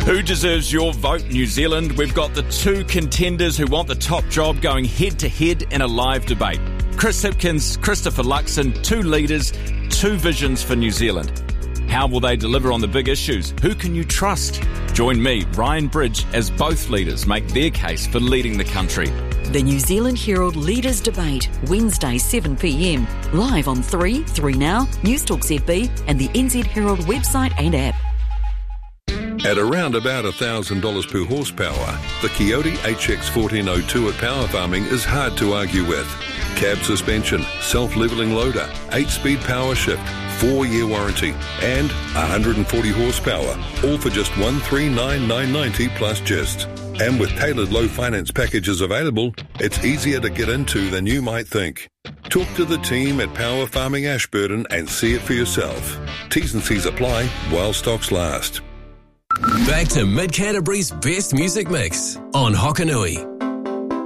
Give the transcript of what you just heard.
Who deserves your vote, New Zealand? We've got the two contenders who want the top job going head-to-head in a live debate. Chris Hipkins, Christopher Luxon, two leaders, two visions for New Zealand. How will they deliver on the big issues? Who can you trust? Join me, Ryan Bridge, as both leaders make their case for leading the country. The New Zealand Herald Leaders Debate, Wednesday 7pm, live on 3 Now, Newstalk ZB and the NZ Herald website and app. At around about $1,000 per horsepower, the Coyote HX1402 at Power Farming is hard to argue with. Cab suspension, self-levelling loader, 8-speed power shift, 4-year warranty, and 140 horsepower, all for just $139,990 plus GIST. And with tailored low finance packages available, it's easier to get into than you might think. Talk to the team at Power Farming Ashburton and see it for yourself. T's and C's apply while stocks last. Back to Mid Canterbury's best music mix on Hokanui.